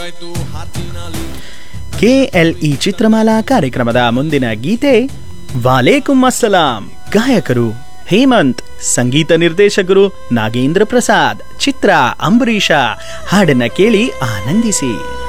KLE Chitramala ಕಾರ್ಯಕ್ರಮದ ಮುಂದಿನ ಗೀತೆ ವಾಲೇಕುಂ ಅಸ್ಸಲಾಂ. ಗಾಯಕರು ಹೇಮಂತ್, ಸಂಗೀತ ನಿರ್ದೇಶಕರು ನಾಗೇಂದ್ರ ಪ್ರಸಾದ್, ಚಿತ್ರ ಅಂಬರೀಷ. ಹಾಡನ್ನ ಕೇಳಿ ಆನಂದಿಸಿ.